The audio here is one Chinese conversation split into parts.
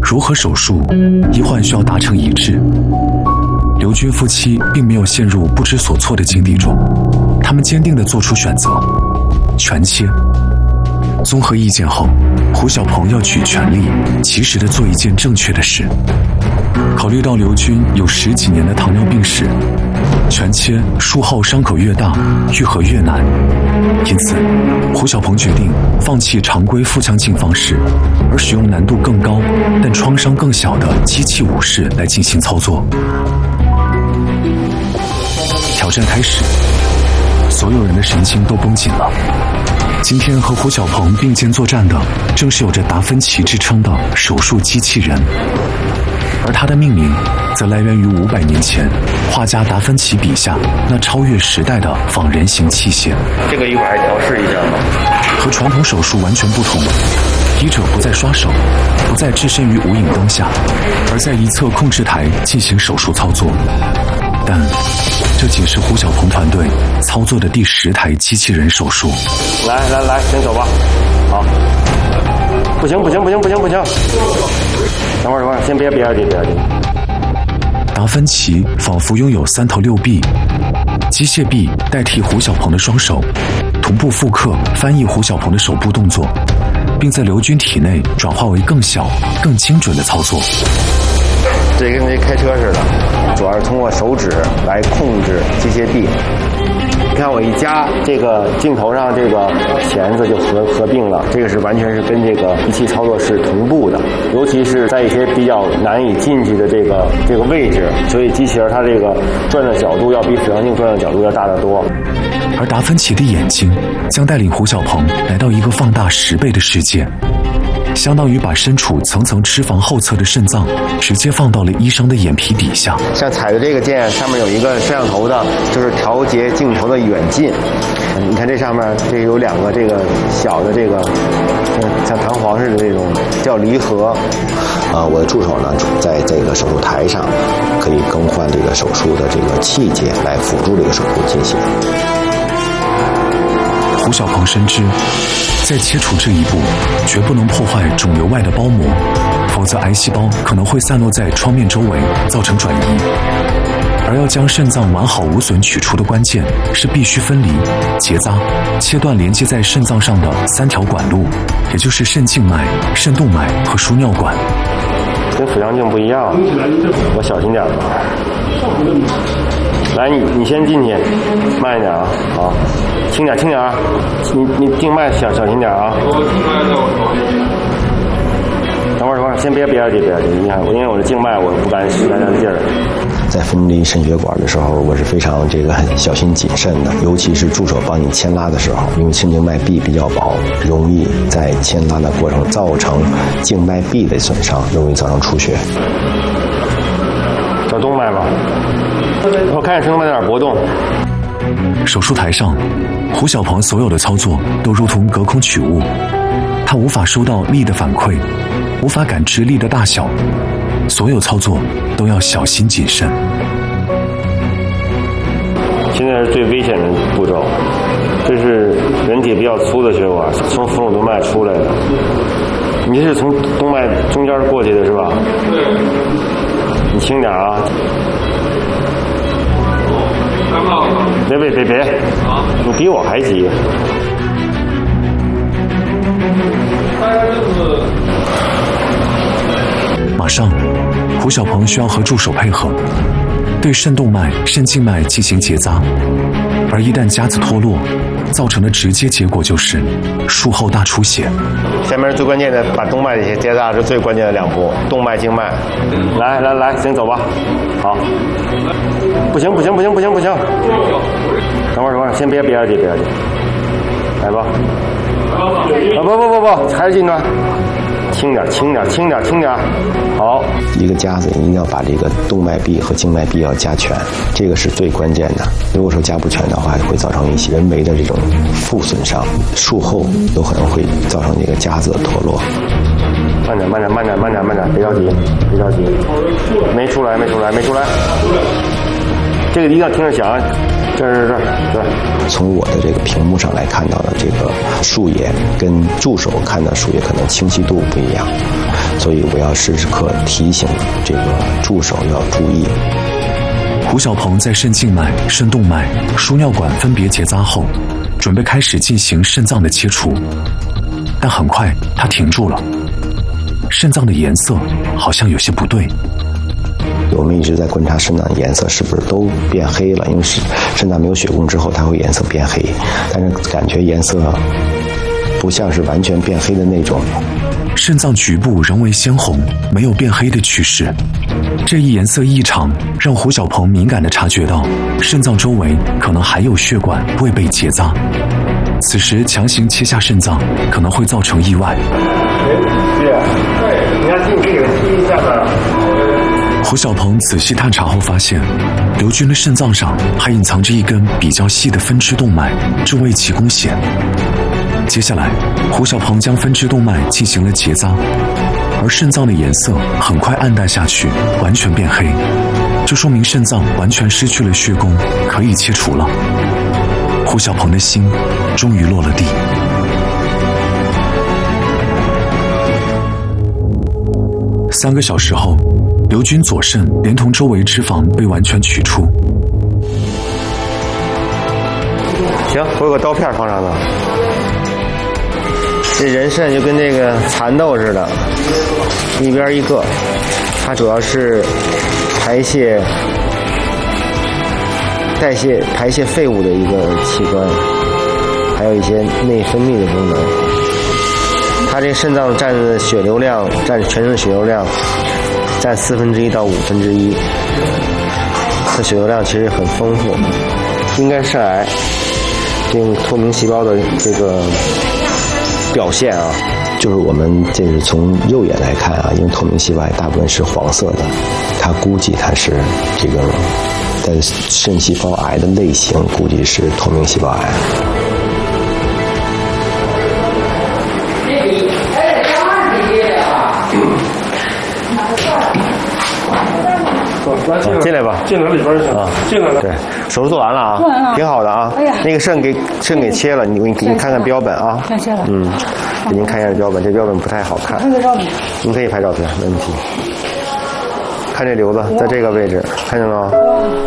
如何手术，医患需要达成一致。刘军夫妻并没有陷入不知所措的境地中，他们坚定地做出选择：全切。综合意见后，胡小鹏要取全力，及时地做一件正确的事。考虑到刘军有10几年的糖尿病史，全切术后伤口越大，愈合越难，因此胡小鹏决定放弃常规腹腔镜方式，而使用难度更高但创伤更小的机器武式来进行操作。挑战开始，所有人的神经都绷紧了。今天和胡小鹏并肩作战的，正是有着达芬奇之称的手术机器人，而它的命名则来源于500年前画家达芬奇笔下那超越时代的仿人形器械。 这个一会儿还调试一下吗？ 和传统手术完全不同，医者不再刷手，不再置身于无影灯下，而在一侧控制台进行手术操作。但这仅是胡小鹏团队操作的第10台机器人手术。 来，先走吧。好，不行，等会儿，先别急。 达芬奇仿佛拥有3头6臂，机械臂代替胡小鹏的双手，同步复刻翻译胡小鹏的手部动作，并在刘军体内转化为更小、更精准的操作。 这跟开车似的，主要是通过手指来控制机械臂。你看我一夹，这个镜头上这个钳子就合并了，这个是完全是跟这个仪器操作是同步的，尤其是在一些比较难以进去的这个位置，所以机器人它这个转的角度要比腹腔镜转的角度要大得多。 而达芬奇的眼睛将带领胡小鹏来到一个放大10倍的世界，相当于把身处层层脂肪后侧的肾脏直接放到了医生的眼皮底下。 像踩的这个键上面有一个摄像头的，就是调节镜头的远近。你看这上面这有2个这个小的这个像弹簧似的这种叫离合。 我的助手呢，在这个手术台上可以更换这个手术的这个器械来辅助这个手术进行。 胡小鹏深知，在切除这一步，绝不能破坏肿瘤外的包膜，否则癌细胞可能会散落在创面周围，造成转移。而要将肾脏完好无损取出的关键是必须分离、结扎、切断连接在肾脏上的3条管路，也就是肾静脉、肾动脉和输尿管。 跟腹腔镜不一样，我小心点吧。来，你先进去，慢一点啊，好，轻点啊，你静脉小心点啊。等会儿，先别急，你看，因为我的静脉我不敢使那劲儿。 在分离肾血管的时候，我是非常小心谨慎的，尤其是助手帮你牵拉的时候，因为肾静脉壁比较薄，容易在牵拉的过程造成静脉壁的损伤，容易造成出血。 找动脉吧，我看见肾动脉在哪儿搏动。 手术台上，胡小鹏所有的操作都如同隔空取物，他无法收到力的反馈，无法感知力的大小，所有操作都要小心谨慎。 现在是最危险的步骤，这是人体比较粗的血管，从腹主动脉出来的。你这是从动脉中间过去的是吧？对。你轻点啊！别！你比我还急。 马上，胡小鹏需要和助手配合，对肾动脉、肾静脉进行结扎，而一旦夹子脱落，造成的直接结果就是术后大出血。 下面最关键的，把动脉这些结扎是最关键的2步，动脉、静脉。来，行，走吧。好。不行。等会儿，先别急。来吧。不，还是近端。轻点。好， 一个夹子一定要把这个动脉壁和静脉壁要夹全，这个是最关键的。如果说夹不全的话，会造成一些人为的这种副损伤，术后有可能会造成这个夹子的脱落。 慢点，别着急。没出来。这个一定要听着响，这儿。 从我的这个屏幕上来看到的这个树叶，跟助手看到树叶可能清晰度不一样， 所以我要时时刻提醒这个助手要注意。 胡小鹏在肾静脉、肾动脉、输尿管分别结扎后，准备开始进行肾脏的切除，但很快他停住了。肾脏的颜色好像有些不对。 我们一直在观察肾脏颜色是不是都变黑了，因为肾脏没有血供之后，它会颜色变黑，但是感觉颜色不像是完全变黑的那种。 肾脏局部仍为鲜红，没有变黑的趋势。这一颜色异常让胡小鹏敏感地察觉到肾脏周围可能还有血管未被结扎，此时强行切下肾脏可能会造成意外。 你看进这个踢下面。 胡小鹏仔细探查后发现，刘军的肾脏上还隐藏着一根比较细的分支动脉，这为其供血。接下来，胡小鹏将分支动脉进行了结扎，而肾脏的颜色很快暗淡下去，完全变黑，这说明肾脏完全失去了血供，可以切除了。胡小鹏的心终于落了地。3个小时后，刘军左肾连同周围脂肪被完全取出。 行，我有个刀片放上头。这人肾就跟这个蚕豆似的，一边一个，它主要是排泄废物的一个器官，还有一些内分泌的功能。它这肾脏占的血流量，占全身的血流量占1/4到1/5，它血流量其实很丰富，应该是肾癌这种透明细胞的这个表现啊。 就是我们这是从肉眼来看啊，因为透明细胞大部分是黄色的，它估计它是这个在肾细胞癌的类型，估计是透明细胞癌。 进来吧， 进来里边去啊，进来了。 对，手术做完了啊， 做完了， 挺好的啊。 哎呀， 那个肾给切了，你看看标本啊。 看切了。 给您看一下标本，这标本不太好看。 拍个照片。 您可以拍照片，没问题。看这瘤子在这个位置，看见了吗？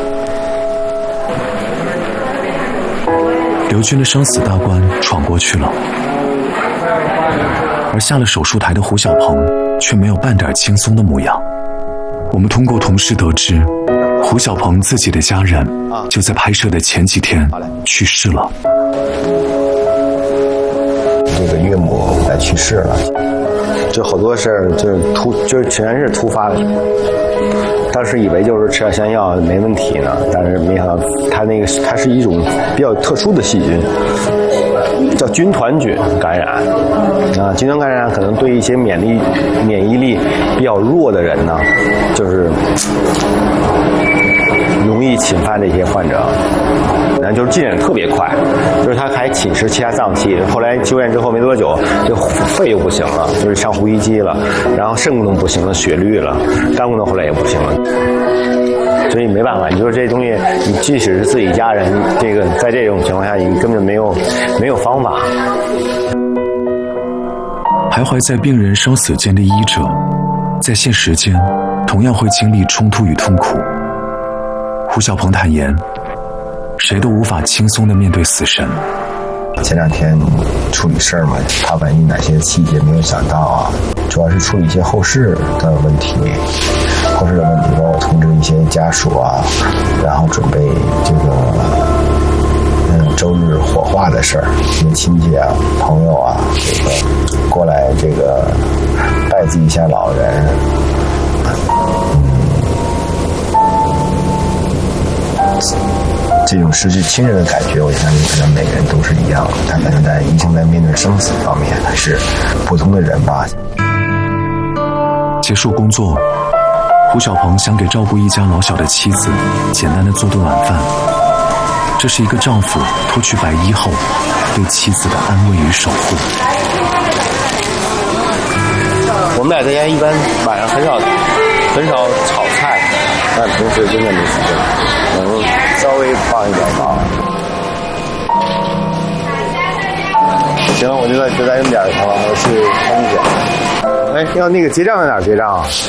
刘军的生死大关闯过去了，而下了手术台的胡小鹏却没有半点轻松的模样。我们通过同事得知，胡小鹏自己的家人就在拍摄的前几天去世了。 这个岳母去世了， 就好多事儿就是全是突发的。当时以为就是吃点香药没问题呢，但是没想到它是一种比较特殊的细菌，叫军团菌感染。军团感染可能对一些免疫力比较弱的人呢，就是容易侵犯这些患者。然后就是进展特别快，就是他还侵蚀其他脏器，后来住院之后没多久，就肺又不行了，就是上呼吸机了，然后肾功能不行了，血滤了，肝功能后来也不行了，所以没办法，你说这东西，你即使是自己家人，这个在这种情况下，你根本没有方法。 徘徊在病人生死间的医者，在现实间同样会经历冲突与痛苦。胡小鹏坦言，谁都无法轻松地面对死神。 前2天处理事儿嘛，他万一哪些细节没有想到啊，主要是处理一些后事的问题，包括通知一些家属啊，然后准备这个周日火化的事儿，一些亲戚啊、朋友啊，这个过来这个拜祭一下老人。这种失去亲人的感觉，我相信可能每个人都是一样的。他可能在医生在面对生死方面还是普通的人吧。 结束工作，胡小鹏想给照顾一家老小的妻子简单的做顿晚饭。这是一个丈夫脱去白衣后对妻子的安慰与守护。 我们俩在家一般晚上很少炒菜，但平时真的没时间，能稍微放一点吧。行，我就在这边点儿，我去冲去。 哎，要那个结账在哪儿结账啊？